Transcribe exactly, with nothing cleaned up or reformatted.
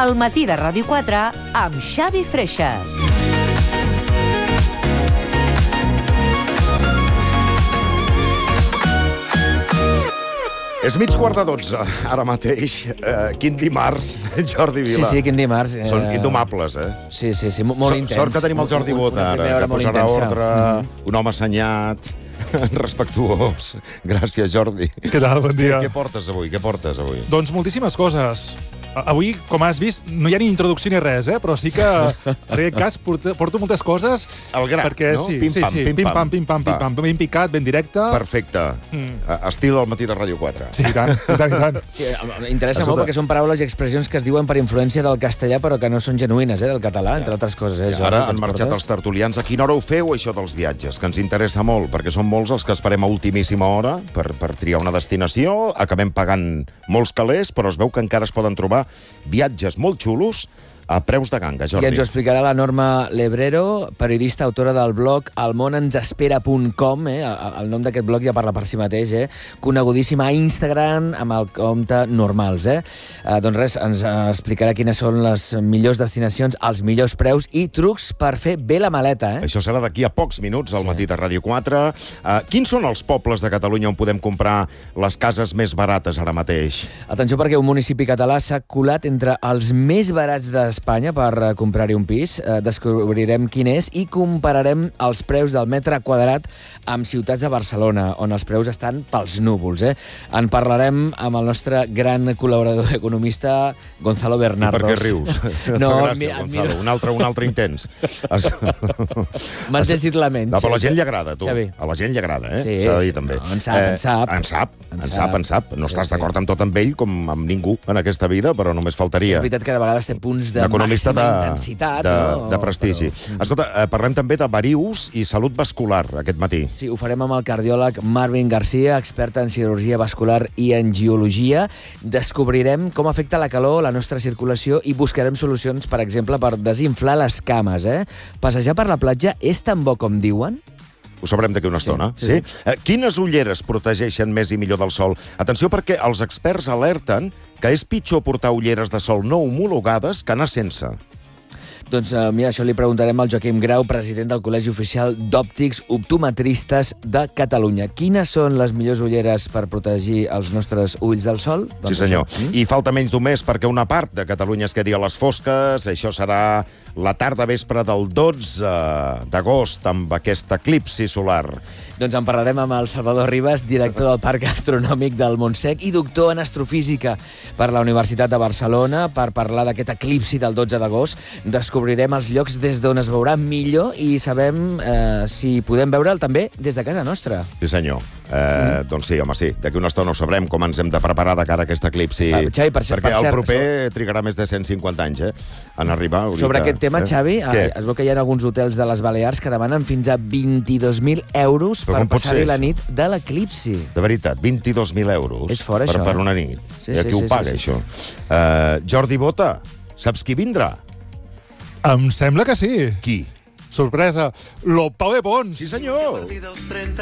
Al matí de Ràdio quatre amb Xavi Freixas. És mig quart de dotze, ara mateix. Uh, quin dimarts, Jordi Vila. Sí, sí, quin dimarts. Eh... Són indomables, eh? Sí, sí, sí, molt so, intens. Sort que tenim el Jordi Bota, ara, que posarà ordre, mm-hmm. un home assenyat, respectuós. Gràcies, Jordi. Què tal? Bon dia. Què, què portes avui? Què portes avui? Doncs moltíssimes coses. Avui, com has vist, no hi ha ni introducció ni res, eh? Però sí que, en aquest cas, porto, porto moltes coses. Al gra, perquè, no? Sí, Pim-pam, sí, sí, pim-pam. Pim-pam, pim-pam, pim-pam. Ben picat, ben directe. Perfecte. Mm. Estil al matí de Ràdio quatre. Sí, i tant, i tant, i tant. Sí, interessa molt perquè són paraules i expressions que es diuen per influència del castellà, però que no són genuïnes, eh, del català, entre altres coses. Eh, I ara han marxat els tertulians. A quina hora ho feu, això dels viatges? Que ens interessa molt, perquè són molts els que esperem a ultimíssima hora per, per triar una destinació. Acabem pagant molts calés, però es veu que encara es poden trobar viatges molt xulos a preus de ganga, Jordi. I ens ho explicarà la Norma Lebrero, periodista, autora del blog el món ens espera punt com, eh? El, el nom d'aquest blog ja parla per si mateix, eh? Conegudíssima a Instagram amb el compte Normals, eh? eh doncs res, ens explicarà quines són les millors destinacions, els millors preus i trucs per fer bé la maleta, eh? Això serà d'aquí a pocs minuts, al Sí. matí de Ràdio quatre. Uh, quins són els pobles de Catalunya on podem comprar les cases més barates ara mateix? Atenció, perquè un municipi català s'ha colat entre els més barats d'Espanya per comprar-hi un pis. Eh, descobrirem quin és i compararem els preus del metre quadrat amb ciutats de Barcelona, on els preus estan pels núvols, eh? En parlarem amb el nostre gran col·laborador economista, Gonzalo Bernardos. I per què rius? No, Et fa gràcia, mi- Gonzalo. admiro- Un altre, un altre intens. Es... M'has llegit la ment. No, però a la Xavi. gent li agrada, tu. Xavi. A la gent li agrada, eh? Sí, S'ha de dir, sí, també. no, en sap, en sap. En sap, En en sap. sap, en sap. No Sí, estàs sí. d'acord amb tot amb ell, com amb ningú en aquesta vida, però només faltaria. És veritat que de vegades té punts de Economista màxima de, intensitat. de, no? de prestigi. Però... Escolta, eh, parlem també de varius i salut vascular aquest matí. Sí, ho farem amb el cardiòleg Marvin Garcia, expert en cirurgia vascular i angiologia. Descobrirem com afecta la calor la nostra circulació i buscarem solucions, per exemple, per desinflar les cames. Eh? Passejar per la platja és tan bo com diuen? Ho sabrem d'aquí una Sí, estona. sí, sí. Eh, quines ulleres protegeixen més i millor del sol? Atenció, perquè els experts alerten que és pitjor portar ulleres de sol no homologades que anar sense. Doncs uh, mira, això li preguntarem al Joaquim Grau, president del Col·legi Oficial d'Òptics Optometristes de Catalunya. Quines són les millors ulleres per protegir els nostres ulls del sol? Sí, Doncs senyor. això. I falta menys d'un mes perquè una part de Catalunya es quedi a les fosques. Això serà la tarda vespre del dotze d'agost amb aquest eclipsi solar. Doncs en parlarem amb el Salvador Ribas, director del Parc Astronòmic del Montsec i doctor en astrofísica per la Universitat de Barcelona, per parlar d'aquest eclipsi del dotze d'agost. Descobrirem els llocs des d'on es veurà millor i sabem eh, si podem veure'l també des de casa nostra. Sí, senyor. Eh, mm. Doncs sí, home, sí. D'aquí una estona ho sabrem, com ens hem de preparar de cara a aquest eclipsi. Ah, Xavi, per cert- perquè per cert, el proper això- trigarà més de cent cinquanta anys, eh? En arribar. Vull dir Sobre que, aquest tema, eh? Xavi, Què? eh, es veu que hi ha alguns hotels de les Balears que demanen fins a vint-i-dos mil euros Però per com pot passar-hi ser, la això? nit de l'eclipsi. De veritat, vint-i-dos mil euros És fort, per, això, per eh? una nit. Sí, I a sí, qui sí, ho paga, sí, sí. això? Uh, Jordi Bota, saps qui vindrà? Em sembla que sí. Qui? Sorpresa. Lo Pau de Pons. Sí, senyor.